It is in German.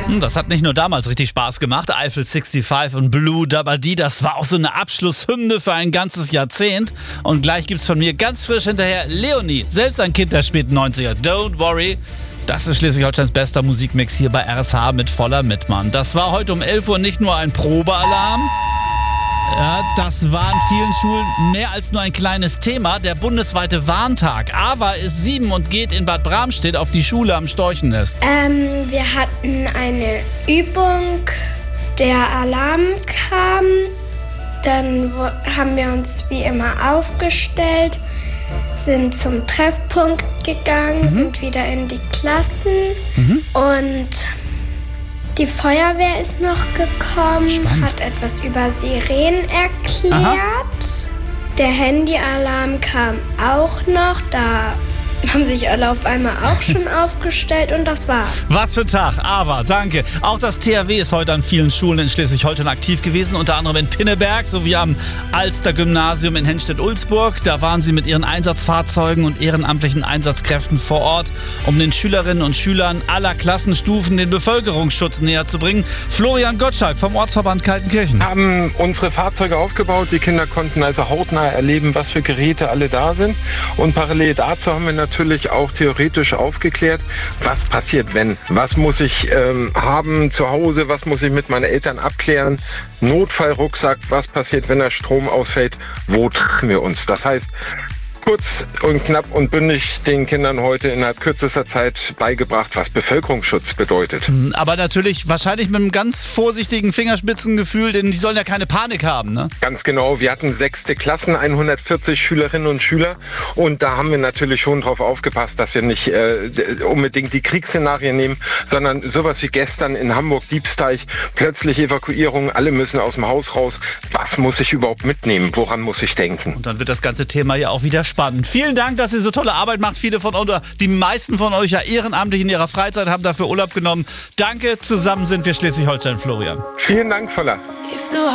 Das hat nicht nur damals richtig Spaß gemacht. Eiffel 65 und Blue Dabadi, das war auch so eine Abschlusshymne für ein ganzes Jahrzehnt. Und gleich gibt's von mir ganz frisch hinterher Leonie, selbst ein Kind der späten 90er. Don't worry. Das ist Schleswig-Holsteins bester Musikmix hier bei RSH mit voller Mitmann. Das war heute um 11 Uhr nicht nur ein Probealarm. Ja, das war in vielen Schulen mehr als nur ein kleines Thema. Der bundesweite Warntag. Ava ist 7 und geht in Bad Bramstedt auf die Schule am Storchennest. Wir hatten eine Übung, der Alarm kam. Dann haben wir uns wie immer aufgestellt, sind zum Treffpunkt gegangen, sind wieder in die Klassen und die Feuerwehr ist noch gekommen, hat etwas über Sirenen erklärt. Aha. Der Handyalarm kam auch noch, da haben sich alle auf einmal auch schon aufgestellt und das war's. Was für ein Tag, aber danke. Auch das THW ist heute an vielen Schulen in Schleswig-Holstein aktiv gewesen, unter anderem in Pinneberg sowie am Alster-Gymnasium in Henstedt-Ulzburg. Da waren sie mit ihren Einsatzfahrzeugen und ehrenamtlichen Einsatzkräften vor Ort, um den Schülerinnen und Schülern aller Klassenstufen den Bevölkerungsschutz näher zu bringen. Florian Gottschalk vom Ortsverband Kaltenkirchen. Wir haben unsere Fahrzeuge aufgebaut. Die Kinder konnten also hautnah erleben, was für Geräte alle da sind. Und parallel dazu haben wir natürlich auch theoretisch aufgeklärt, was passiert, wenn. Was muss ich haben zu Hause, was muss ich mit meinen Eltern abklären. Notfallrucksack, was passiert, wenn der Strom ausfällt, wo treffen wir uns. Das heißt, kurz und knapp und bündig den Kindern heute innerhalb kürzester Zeit beigebracht, was Bevölkerungsschutz bedeutet. Aber natürlich wahrscheinlich mit einem ganz vorsichtigen Fingerspitzengefühl, denn die sollen ja keine Panik haben, ne? Ganz genau. Wir hatten 6. Klassen, 140 Schülerinnen und Schüler und da haben wir natürlich schon drauf aufgepasst, dass wir nicht unbedingt die Kriegsszenarien nehmen, sondern sowas wie gestern in Hamburg, Diebsteich, plötzlich Evakuierung, alle müssen aus dem Haus raus. Was muss ich überhaupt mitnehmen? Woran muss ich denken? Und dann wird das ganze Thema ja auch wieder spannend. Vielen Dank, dass ihr so tolle Arbeit macht. Viele von oder die meisten von euch ja ehrenamtlich in ihrer Freizeit haben dafür Urlaub genommen. Danke, zusammen sind wir Schleswig-Holstein, Florian. Vielen Dank, Voller.